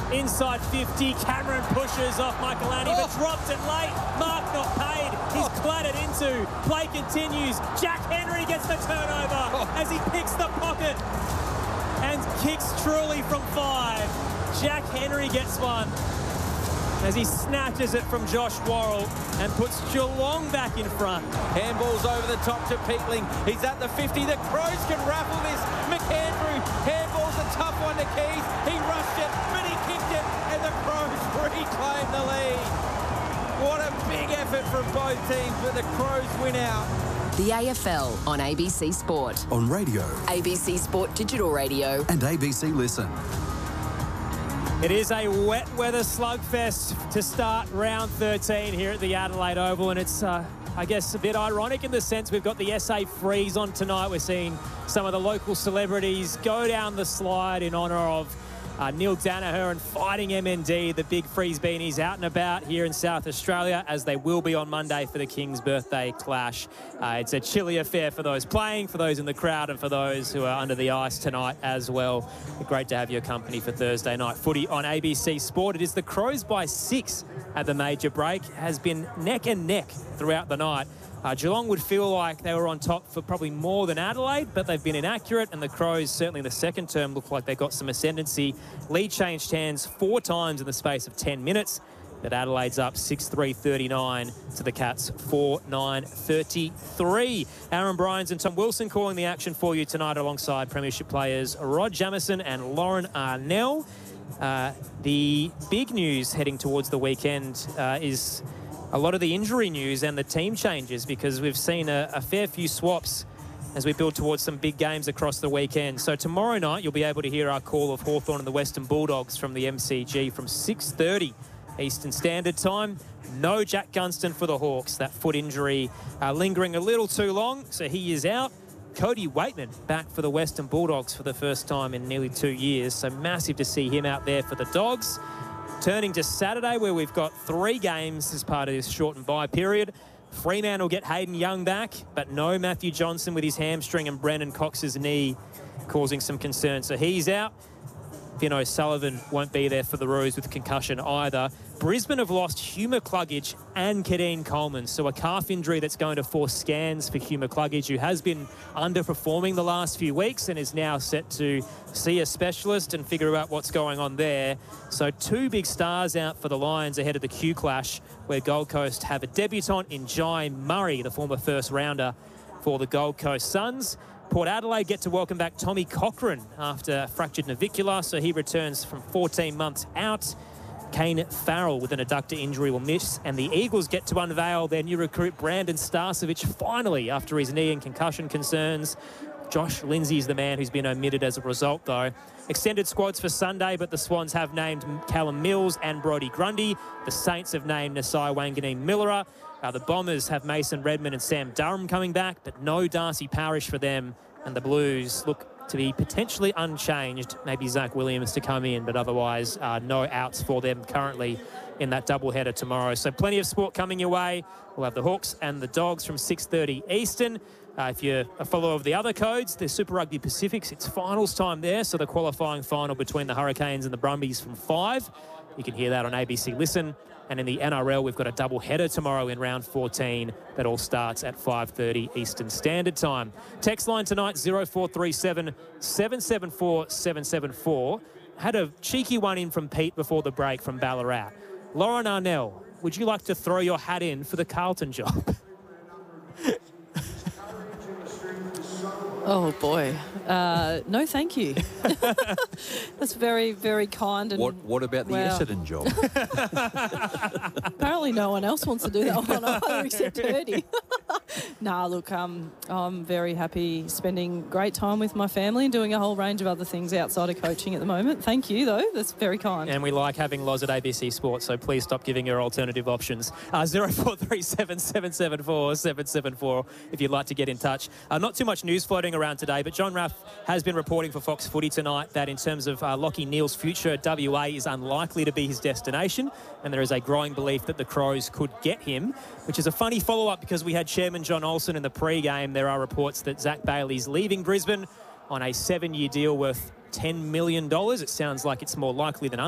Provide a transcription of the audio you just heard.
Inside 50, Cameron pushes off Michaelani, but drops it late. Mark not paid. He's clattered into. Play continues. Jack Henry gets the turnover as he picks the pocket and kicks truly from 5. Jack Henry gets one as he snatches it from Josh Worrell and puts Geelong back in front. Handball's over the top to Peatling. He's at the 50. The Crows can raffle this. McAndrew, handball's a tough one to Keys. He rushed it, but he kicked it, and the Crows reclaim the lead. What a big effort from both teams, but the Crows win out. The AFL on ABC Sport. On radio. ABC Sport Digital Radio. And ABC Listen. It is a wet weather slugfest to start round 13 here at the Adelaide Oval, and it's, I guess, a bit ironic in the sense we've got the SA Freeze on tonight. We're seeing some of the local celebrities go down the slide in honour of Neil Danaher and Fighting MND, the big freeze beanies out and about here in South Australia, as they will be on Monday for the King's birthday clash. It's a chilly affair for those playing, for those in the crowd, and for those who are under the ice tonight as well. Great to have your company for Thursday night footy on ABC Sport. It is the Crows by 6 at the major break. Has been neck and neck throughout the night. Geelong would feel like they were on top for probably more than Adelaide, but they've been inaccurate, and the Crows, certainly in the second term, look like they got some ascendancy. Lead changed hands 4 times in the space of 10 minutes, but Adelaide's up 6-3-39 to the Cats 4-9-33. Aaron Bryans and Tom Wilson calling the action for you tonight alongside premiership players Rod Jamieson and Lauren Arnell. The big news heading towards the weekend is a lot of the injury news and the team changes, because we've seen a fair few swaps as we build towards some big games across the weekend. So tomorrow night you'll be able to hear our call of Hawthorn and the Western Bulldogs from the MCG from 6:30 Eastern Standard Time. No Jack Gunston for the Hawks. That foot injury lingering a little too long, so he is out. Cody Waitman back for the Western Bulldogs for the first time in nearly 2 years, so massive to see him out there for the Dogs. Turning to Saturday, where we've got 3 games as part of this shortened bye period. Fremantle will get Hayden Young back, but no Matthew Johnson with his hamstring and Brendan Cox's knee causing some concern. So he's out. Finn O'Sullivan won't be there for the Roos with concussion either. Brisbane have lost Hugh McCluggage and Kadeen Coleman, so a calf injury that's going to force scans for Hugh McCluggage, who has been underperforming the last few weeks and is now set to see a specialist and figure out what's going on there. So 2 big stars out for the Lions ahead of the Q Clash, where Gold Coast have a debutant in Jai Murray, the former first rounder for the Gold Coast Suns. Port Adelaide get to welcome back Tommy Cochran after fractured navicular, so he returns from 14 months out. Kane Farrell with an adductor injury will miss, and the Eagles get to unveil their new recruit Brandon Starcevich finally after his knee and concussion concerns. Josh Lindsay is the man who's been omitted as a result, though. Extended squads for Sunday, but the Swans have named Callum Mills and Brodie Grundy. The Saints have named Nasai Wanganeen-Millerer. The Bombers have Mason Redman and Sam Durham coming back, but no Darcy Parish for them. And the Blues look to be potentially unchanged. Maybe Zach Williams to come in, but otherwise no outs for them currently in that doubleheader tomorrow. So plenty of sport coming your way. We'll have the Hawks and the Dogs from 6:30 Eastern. If you're a follower of the other codes, the Super Rugby Pacifics, it's finals time there. So the qualifying final between the Hurricanes and the Brumbies from 5. You can hear that on ABC Listen. And in the NRL, we've got a double header tomorrow in round 14 that all starts at 5:30 Eastern Standard Time. Text line tonight, 0437 774 774. Had a cheeky one in from Pete before the break from Ballarat. Lauren Arnell, would you like to throw your hat in for the Carlton job? Oh, boy. No, thank you. That's very, very kind. And What about the Essendon job? Apparently no one else wants to do that one either except Purdy. Nah, look, I'm very happy spending great time with my family and doing a whole range of other things outside of coaching at the moment. Thank you, though. That's very kind. And we like having Loz at ABC Sports, so please stop giving your alternative options. 0437 774 774 if you'd like to get in touch. Not too much news floating around today, but John Raff has been reporting for Fox Footy tonight that in terms of Lachie Neale's future, WA is unlikely to be his destination, and there is a growing belief that the Crows could get him, which is a funny follow-up because we had Chairman John Olsen in the pre-game. There are reports that Zach Bailey's leaving Brisbane on a 7-year deal worth $10 million. It sounds like it's more likely than